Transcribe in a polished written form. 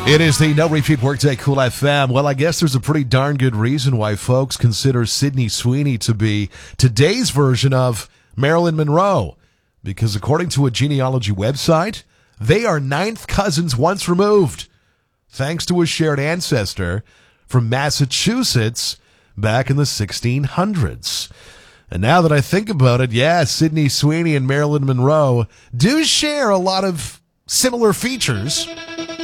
It is the No Repeat Workday Cool FM. Well, I guess there's a pretty darn good reason why folks consider Sydney Sweeney to be today's version of Marilyn Monroe. Because according to a genealogy website, they are ninth cousins once removed, thanks to a shared ancestor from Massachusetts back in the 1600s. And now that I think about it, yeah, Sydney Sweeney and Marilyn Monroe do share a lot of similar features.